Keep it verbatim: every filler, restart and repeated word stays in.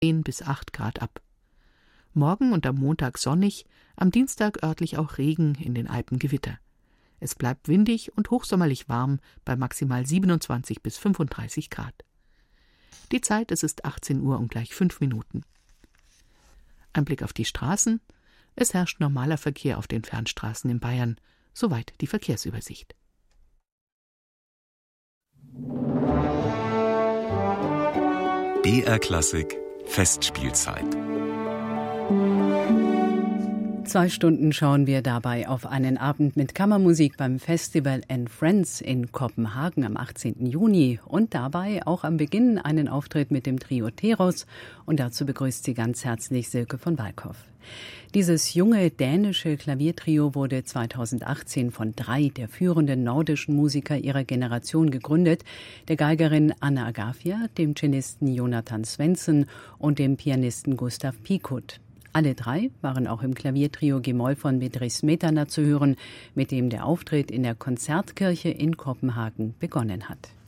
zehn bis acht Grad ab. Morgen und am Montag sonnig, am Dienstag örtlich auch Regen, in den Alpen Gewitter. Es bleibt windig und hochsommerlich warm bei maximal siebenundzwanzig bis fünfunddreißig Grad. Die Zeit, es ist achtzehn Uhr und gleich fünf Minuten. Ein Blick auf die Straßen. Es herrscht normaler Verkehr auf den Fernstraßen in Bayern. Soweit die Verkehrsübersicht. B R Klassik Festspielzeit. Zwei Stunden schauen wir dabei auf einen Abend mit Kammermusik beim Festival and Friends in Kopenhagen am achtzehnten Juni und dabei auch am Beginn einen Auftritt mit dem Trio Theros und dazu begrüßt sie ganz herzlich Silke von Walkhoff. Dieses junge dänische Klaviertrio wurde zweitausendachtzehn von drei der führenden nordischen Musiker ihrer Generation gegründet, der Geigerin Anna Agafia, dem Cellisten Jonathan Svensson und dem Pianisten Gustav Piekut. Alle drei waren auch im Klaviertrio G-Moll von Bedřich Smetana zu hören, mit dem der Auftritt in der Konzertkirche in Kopenhagen begonnen hat.